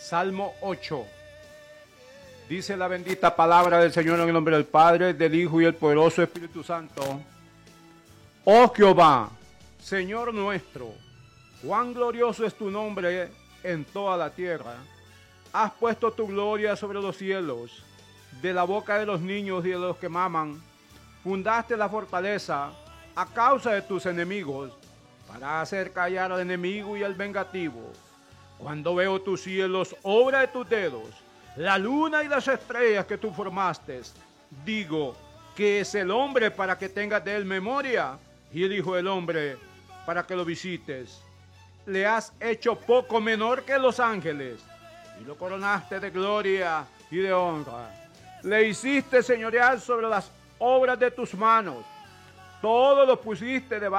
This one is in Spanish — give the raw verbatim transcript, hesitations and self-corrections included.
Salmo ocho. Dice la bendita palabra del Señor en el nombre del Padre, del Hijo y el poderoso Espíritu Santo. Oh Jehová, Señor nuestro, cuán glorioso es tu nombre en toda la tierra. Has puesto tu gloria sobre los cielos. De la boca de los niños y de los que maman, fundaste la fortaleza a causa de tus enemigos, para hacer callar al enemigo y al vengativo. Cuando veo tus cielos, obra de tus dedos, la luna y las estrellas que tú formaste, digo, ¿qué es el hombre para que tengas de él memoria? Y el Hijo del Hombre para que lo visites. Le has hecho poco menor que los ángeles, y lo coronaste de gloria y de honra. Le hiciste señorear sobre las obras de tus manos, todo lo pusiste debajo